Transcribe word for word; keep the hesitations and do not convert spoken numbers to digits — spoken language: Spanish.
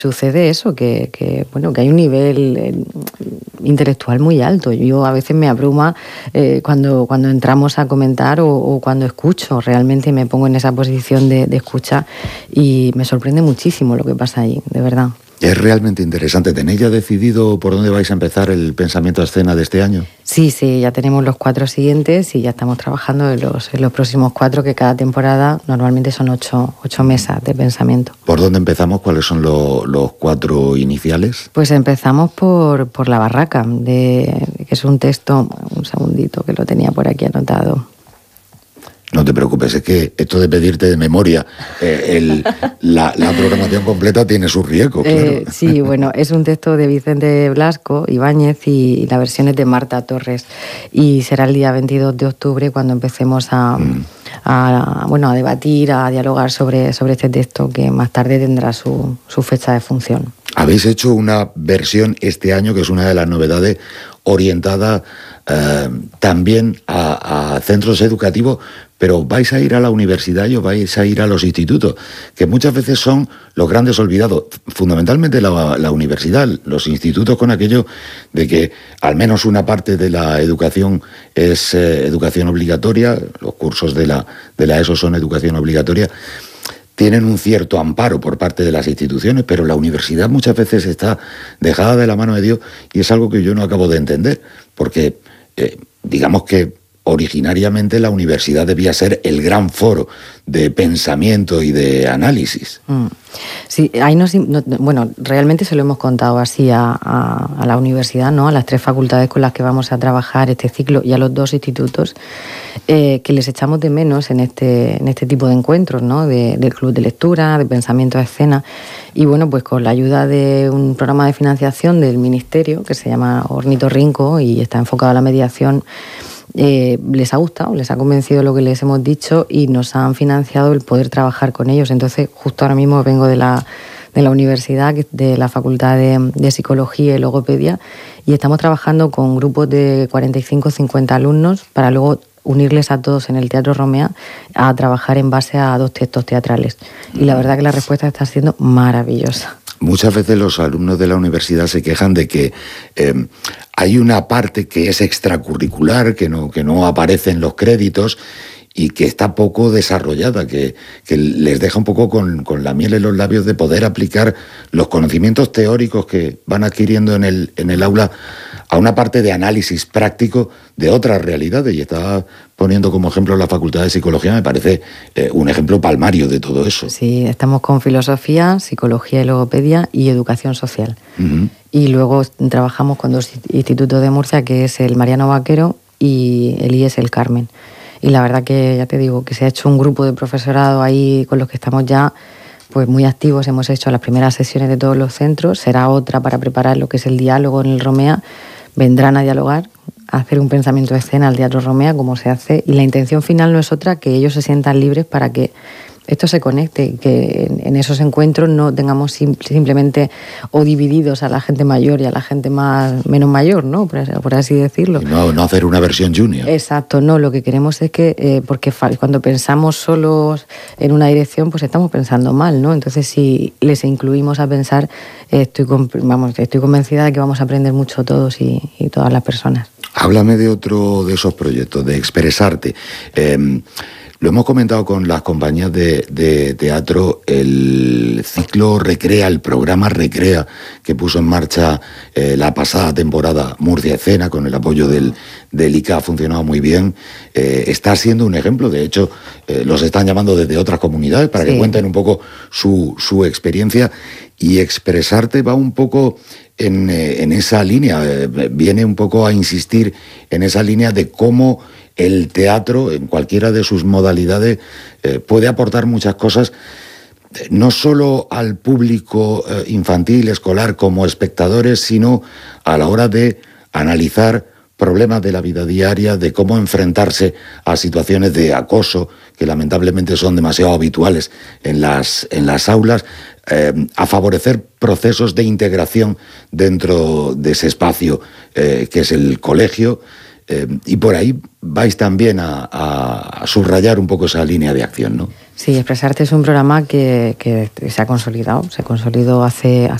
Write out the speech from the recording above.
Sucede eso, que, que, bueno, que hay un nivel eh, intelectual muy alto. Yo a veces me abruma eh, cuando, cuando entramos a comentar o, o cuando escucho. Realmente me pongo en esa posición de, de escucha y me sorprende muchísimo lo que pasa ahí, de verdad. Es realmente interesante. ¿Tenéis ya decidido por dónde vais a empezar el pensamiento a escena de este año? Sí, sí, ya tenemos los cuatro siguientes y ya estamos trabajando en los, en los próximos cuatro, que cada temporada normalmente son ocho, ocho mesas de pensamiento. ¿Por dónde empezamos? ¿Cuáles son lo, los cuatro iniciales? Pues empezamos por, por La Barraca, de, que es un texto, un segundito que lo tenía por aquí anotado. No te preocupes, es que esto de pedirte de memoria eh, el, la, la programación completa tiene sus riesgos, claro. Eh, sí, bueno, es un texto de Vicente Blasco Ibáñez y la versión es de Marta Torres. Y será el día veintidós de octubre cuando empecemos a, mm. a, bueno, a debatir, a dialogar sobre, sobre este texto, que más tarde tendrá su, su fecha de función. Habéis hecho una versión este año, que es una de las novedades, orientada eh, también a, a centros educativos, pero vais a ir a la universidad y os vais a ir a los institutos, que muchas veces son los grandes olvidados, fundamentalmente la, la universidad, los institutos, con aquello de que al menos una parte de la educación es eh, educación obligatoria, los cursos de la, de la ESO son educación obligatoria, tienen un cierto amparo por parte de las instituciones, pero la universidad muchas veces está dejada de la mano de Dios y es algo que yo no acabo de entender, porque eh, digamos que originariamente la universidad debía ser el gran foro de pensamiento y de análisis. Mm. Sí, ahí nos, no, bueno, realmente se lo hemos contado así a, a, a la universidad, ¿no? A las tres facultades con las que vamos a trabajar este ciclo y a los dos institutos, eh, que les echamos de menos en este, en este tipo de encuentros, ¿no? De, del club de lectura, de pensamiento a escena. Y bueno, pues con la ayuda de un programa de financiación del Ministerio que se llama Ornitorrinco y está enfocado a la mediación, Eh, les ha gustado, les ha convencido lo que les hemos dicho y nos han financiado el poder trabajar con ellos. Entonces, justo ahora mismo vengo de la, de la universidad, de la Facultad de, de Psicología y Logopedia, y estamos trabajando con grupos de cuarenta y cinco a cincuenta alumnos para luego unirles a todos en el Teatro Romea a trabajar en base a dos textos teatrales. Y la verdad que la respuesta está siendo maravillosa. Muchas veces los alumnos de la universidad se quejan de que eh, hay una parte que es extracurricular, que no, que no aparece en los créditos y que está poco desarrollada, que, que les deja un poco con, con la miel en los labios de poder aplicar los conocimientos teóricos que van adquiriendo en el, en el aula a una parte de análisis práctico de otras realidades. Y estaba poniendo como ejemplo la Facultad de Psicología, me parece eh, un ejemplo palmario de todo eso. Sí, estamos con filosofía, psicología y logopedia y educación social. Uh-huh. Y luego trabajamos con dos institutos de Murcia, que es el Mariano Vaquero y el I E S El Carmen. Y la verdad que, ya te digo, que se ha hecho un grupo de profesorado ahí con los que estamos ya pues muy activos. Hemos hecho las primeras sesiones de todos los centros, será otra para preparar lo que es el diálogo en el Romea. Vendrán a dialogar, a hacer un pensamiento de escena al Teatro Romea, como se hace, y la intención final no es otra que ellos se sientan libres para que esto se conecte, que en esos encuentros no tengamos sim- simplemente o divididos a la gente mayor y a la gente más menos mayor, ¿no? Por, por así decirlo. Y no, no hacer una versión junior. Exacto, no, lo que queremos es que, eh, porque cuando pensamos solos en una dirección, pues estamos pensando mal, ¿no? Entonces, si les incluimos a pensar, eh, estoy, vamos, estoy convencida de que vamos a aprender mucho todos y, y todas las personas. Háblame de otro de esos proyectos, de Expresarte. Eh, Lo hemos comentado con las compañías de, de teatro, el ciclo Recrea, el programa Recrea, que puso en marcha eh, la pasada temporada Murcia Escena, con el apoyo del, del I C A, ha funcionado muy bien. Eh, está siendo un ejemplo, de hecho, eh, los están llamando desde otras comunidades para sí. que cuenten un poco su, su experiencia. Y Expresarte va un poco en, eh, en esa línea, eh, viene un poco a insistir en esa línea de cómo el teatro, en cualquiera de sus modalidades, eh, puede aportar muchas cosas, eh, no solo al público eh, infantil, escolar, como espectadores, sino a la hora de analizar problemas de la vida diaria, de cómo enfrentarse a situaciones de acoso, que lamentablemente son demasiado habituales en las, en las aulas, eh, a favorecer procesos de integración dentro de ese espacio eh, que es el colegio. Eh, y por ahí vais también a, a, a subrayar un poco esa línea de acción, ¿no? Sí, Expresarte es un programa que, que se ha consolidado, se consolidó hace,